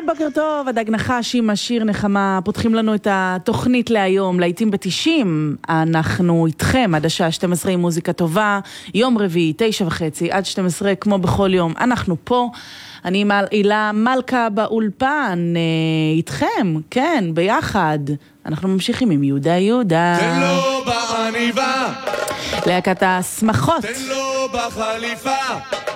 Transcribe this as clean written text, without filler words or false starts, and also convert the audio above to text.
בוקר טוב, הדג נחש עם השיר נחמה, פותחים לנו את התוכנית להיום, לעתים ב-90, אנחנו איתכם עד השעה 12 עם מוזיקה טובה, יום רביעי, 9:30 עד 12, כמו בכל יום, אנחנו פה, אני אילה מלכה באולפן, איתכם, כן, ביחד, אנחנו ממשיכים עם יהודה יהודה. תן לו בעניבה, להקת השמחות. תן לו בחליפה,